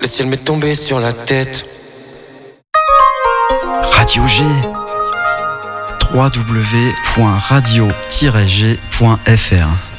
Le ciel m'est tombé sur la tête. Radio G. www.radio-g.fr